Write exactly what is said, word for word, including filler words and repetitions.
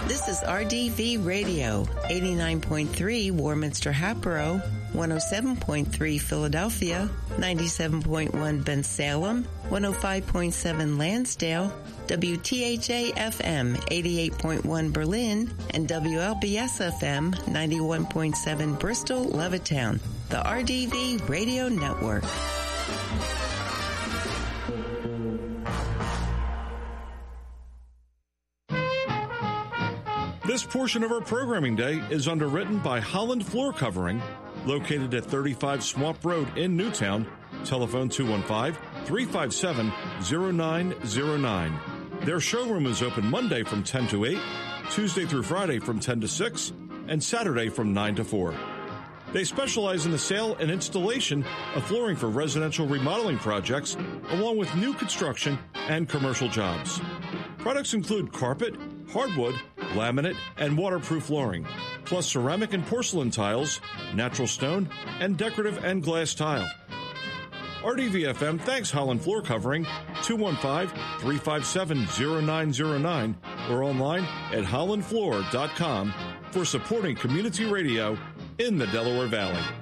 This is R D V Radio, eighty-nine point three Warminster Hatboro, one oh seven point three Philadelphia, ninety-seven point one Bensalem, one oh five point seven Lansdale, W T H A F M eighty-eight point one Berlin, and W L B S F M ninety-one point seven Bristol, Levittown. The R D V Radio Network. This portion of our programming day is underwritten by Holland Floor Covering, located at thirty-five Swamp Road in Newtown. Telephone two one five, three five seven, zero nine zero nine. Their showroom is open Monday from ten to eight, Tuesday through Friday from ten to six, and Saturday from nine to four. They specialize in the sale and installation of flooring for residential remodeling projects, along with new construction and commercial jobs. Products include carpet, hardwood, laminate, and waterproof flooring, plus ceramic and porcelain tiles, natural stone, and decorative and glass tile. R D V F M thanks Holland Floor Covering, two one five, three five seven, zero nine zero nine, or online at holland floor dot com for supporting community radio in the Delaware Valley.